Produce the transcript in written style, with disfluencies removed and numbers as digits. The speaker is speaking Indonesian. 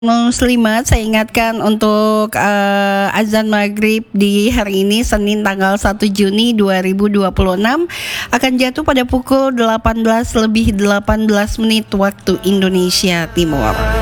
Muslimat, saya ingatkan untuk azan maghrib di hari ini Senin tanggal 1 Juni 2026 akan jatuh pada pukul 18 lebih 18 menit waktu Indonesia Timur.